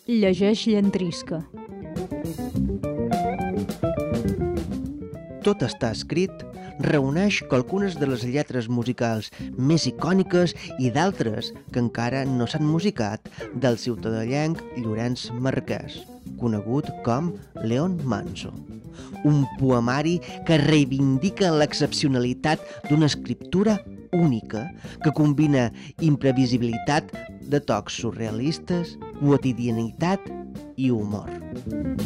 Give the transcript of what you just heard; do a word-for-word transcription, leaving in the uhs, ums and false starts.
Llegeix Llentrisca. Tot està escrit reuneix qualcunes de les lletres musicals més icòniques i d'altres que encara no s'han musicat del ciutadellenc Llorenç Marquès, conegut com Leon Manso. Un poemari que reivindica l'excepcionalitat d'una escriptura única que combina imprevisibilitat de tocs surrealistes, quotidianitat i humor.